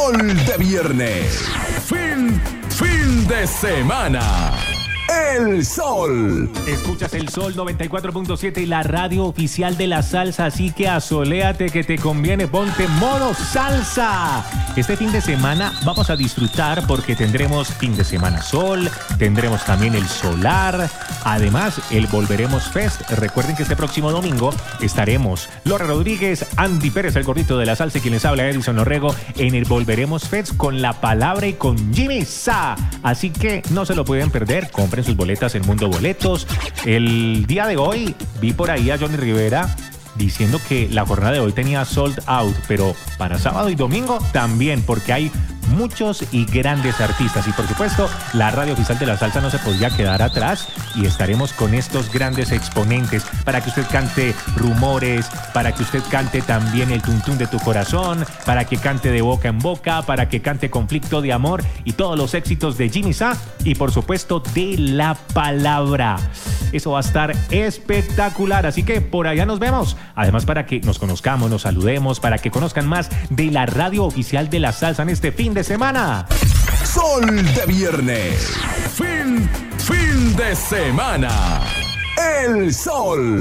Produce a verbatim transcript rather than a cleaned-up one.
Sol de viernes. Fin, fin de semana. El Sol. Escuchas el Sol noventa y cuatro punto siete y la radio oficial de la salsa, así que asoléate que te conviene, ponte modo salsa. Este fin de semana vamos a disfrutar porque tendremos fin de semana sol, tendremos también el solar, además el Volveremos Fest. Recuerden que este próximo domingo estaremos Lora Rodríguez, Andy Pérez, el gordito de la salsa, y quien les habla, Edison Orrego, en el Volveremos Fest con La Palabra y con Jimmy Sa. Así que no se lo pueden perder, compren sus boletas en Mundo Boletos. El día de hoy vi por ahí a Johnny Rivera diciendo que la jornada de hoy tenía sold out, pero para sábado y domingo también, porque hay muchos y grandes artistas y por supuesto la radio oficial de la salsa no se podía quedar atrás y estaremos con estos grandes exponentes para que usted cante Rumores, para que usted cante también El Tuntún de tu Corazón, para que cante De Boca en Boca, para que cante Conflicto de Amor y todos los éxitos de Jimmy Sa y por supuesto de La Palabra. Eso va a estar espectacular, así que por allá nos vemos. Además, para que nos conozcamos, nos saludemos, para que conozcan más de la radio oficial de la salsa en este fin de semana. Sol de viernes. Fin, fin de semana. El Sol.